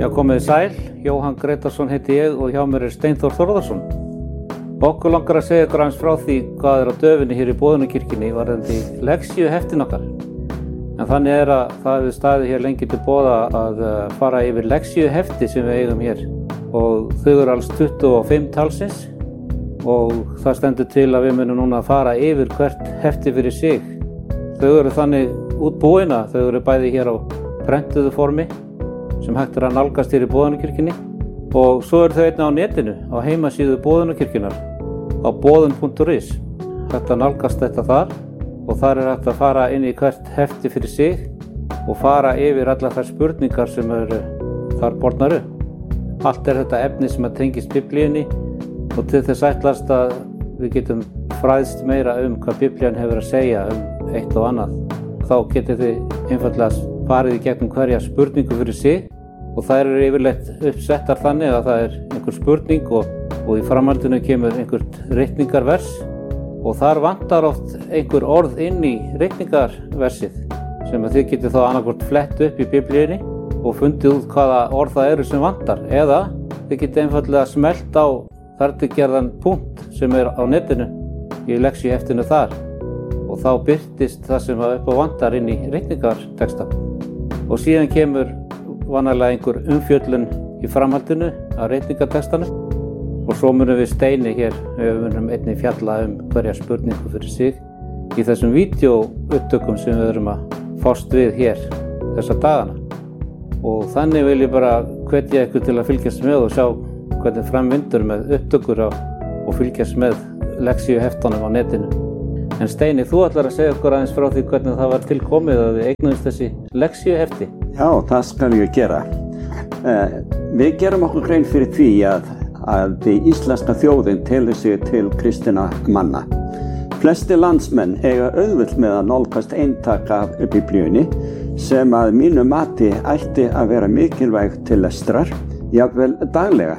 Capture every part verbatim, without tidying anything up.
Já, komið sæl, Jóhann Gretarsson heiti ég og hjá mér er Steinþór Þórðarsson. Okkur langar að segja ykkur aðeins frá því hvað er á döfinni hér í Boðunarkirkjunni varðandi lexíuheftin okkar. En þannig er að það hefur staðið hér lengi til boða að fara yfir lexíuhefti sem við eigum hér. Og þau eru alls tuttugu og fimm talsins og það stendur til að við munum núna að fara yfir hvert hefti fyrir sig. Þau eru þannig útbúina, þau eru bæði hér á prentuðu formi sem hægt er að nálgast hér í Boðunarkirkjunni og svo eru þau einnig á netinu á heimasíðu Boðunarkirkjunnar á boðun punktur is. Hægt að nálgast þetta þar og þar er hægt að fara inn í hvert hefti fyrir sig og fara yfir allar þær spurningar sem eru þar bornar upp. Allt er þetta efni sem að tengist Biblíunni og til þess ætlast að við getum fræðst meira um hvað Biblían hefur að segja um eitt og annað. Þá getið þið einfaldlega farið í gegnum hverja spurningu fyrir sig og þær eru yfirleitt uppsettar þannig að það er einhver spurning og, og í framhaldinu kemur einhvert ritningarvers og þar vantar oft einhver orð inn í ritningarversið sem að þið getið þá annarkvort flett upp í Biblíunni og fundið út hvaða orð það eru sem vantar eða þið getið einfaldlega smellt á þartilgerðan punkt sem er á netinu í lexíuheftinu þar og þá birtist það sem að upp á vantar inn í ritningartexta. Og síðan kemur vanalega einhver umfjöllun í framhaldinu af ritningartextanu og svo munum við Steini hér, við munum einnig fjalla um hverja spurningu fyrir sig í þessum vídeóupptökum sem við erum að fást við hér þessa dagana. Og þannig vil ég bara hvetja ykkur til að fylgjast með og sjá hvernig framvindur með upptökur á, og fylgjast með lexíuheftunum á netinu. En Steini, þú ætlar að segja okkur aðeins frá því hvernig það var tilkomið að við eignuðumst þessi lexíuhefti. Já, það skal ég gera. Uh, við gerum okkur grein fyrir því að, að íslenska þjóðin telur sig til kristinna manna. Flesti landsmenn eiga auðvelt með að nálgast eintak af Biblíunni sem að mínu mati ætti að vera mikilvæg til lestrar, jafnvel daglega.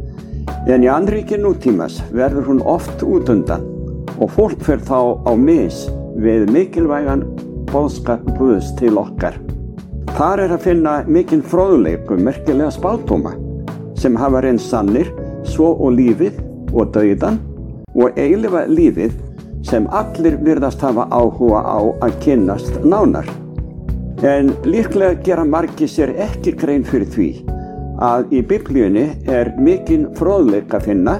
En í annríki nútímas verður hún oft út undan og fólk fer þá á mis við mikilvægan boðskap Guðs til okkar. Þar er að finna mikinn fróðleik um merkilega spádóma sem hafa reynst sannir, svo og lífið og dauðan og eilífa lífið sem allir virðast hafa áhuga á að kynnast nánar. En líklega gera margir sér ekki grein fyrir því að í Biblíunni er mikinn fróðleik að finna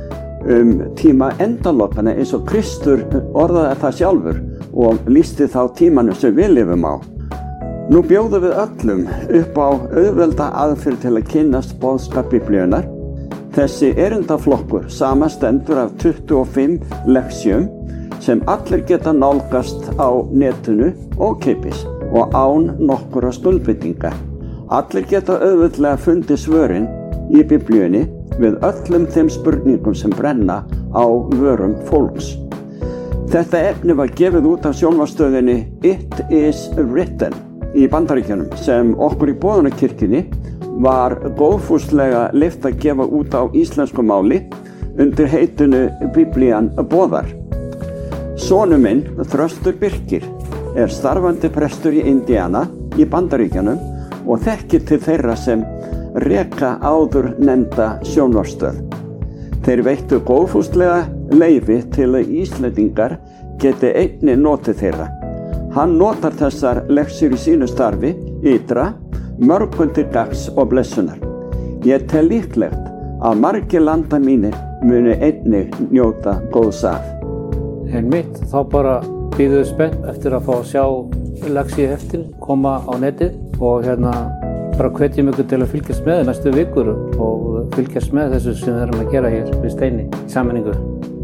um tíma endalokana eins og Kristur orðaði það sjálfur og lýsti þá tímanum sem við lifum á. Nú bjóðum við öllum upp á auðvelda aðferð til að kynnast boðskap Biblíunnar. Þessi erindaflokkur samastendur af tuttugu og fimm lexíum sem allir geta nálgast á netinu ókeypis og án nokkurra skuldbindinga. Allir geta auðveldlega fundið svörin í Biblíunni við öllum þeim spurningum sem brenna á vörum fólks. Þetta efni var gefið út af sjónvarpsstöðinni It is Written í Bandaríkjunum sem okkur í Boðunarkirkjunni var góðfúslega leyft að gefa út á íslensku máli undir heitinu Biblían boðar. Sonur minn, Þröstur Birkir, er starfandi prestur í Indiana í Bandaríkjunum og þekkir til þeirra sem reka áður nefnda sjónvarpsstöð. Þeir veittu góðfúslega leyfi til að Íslendingar geti einnig notið þeirra. Hann notar þessar lexíur í sínu starfi, ytra, mörgum til gagns og blessunar. Ég tel líklegt að margir landa mínir muni einnig njóta góðs af. En mitt, þá bara bíðum við spennt eftir að fá að sjá lexíuheftin koma á netið og hérna bara hvetjum ykkur til að fylgjast með næstu vikur og fylgjast með þessu sem við erum að gera hér við Steini í sameiningu.